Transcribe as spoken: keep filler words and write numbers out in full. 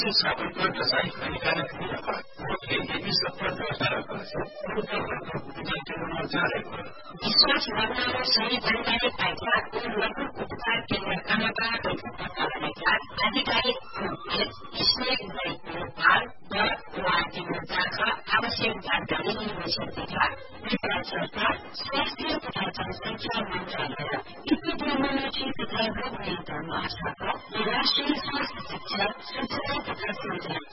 सबको जसाई हानिकारक नहीं रखा वो यदि सबको दोषा रखा विश्वास गर्नलाई सही जानकारी पाइन्छ उनको उपचार केन्द्र कहाँबाट पत्ता आधिकारिक स्नेक भएको हाल दर वा दिनुका आवश्यक जानकारी लिन सक्छ। सरकार स्वास्थ्य तथा जनसंख्या मन्त्रालय इपिडेमियोलोजी तथा रोग नियन्त्रण महाशाखा राष्ट्रिय स्वास्थ्य शिक्षा सूचना तथा संचार